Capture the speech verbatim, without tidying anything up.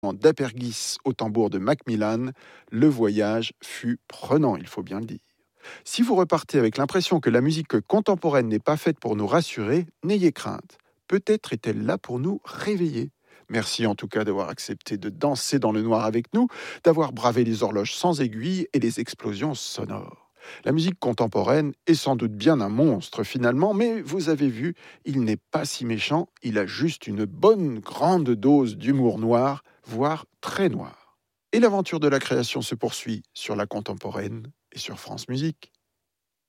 d'Apergis au tambour de Macmillan, le voyage fut prenant, il faut bien le dire. Si vous repartez avec l'impression que la musique contemporaine n'est pas faite pour nous rassurer, n'ayez crainte. Peut-être est-elle là pour nous réveiller. Merci en tout cas d'avoir accepté de danser dans le noir avec nous, d'avoir bravé les horloges sans aiguille et les explosions sonores. La musique contemporaine est sans doute bien un monstre finalement, mais vous avez vu, il n'est pas si méchant, il a juste une bonne grande dose d'humour noir, voire très noir. Et l'aventure de la création se poursuit sur la contemporaine et sur France Musique.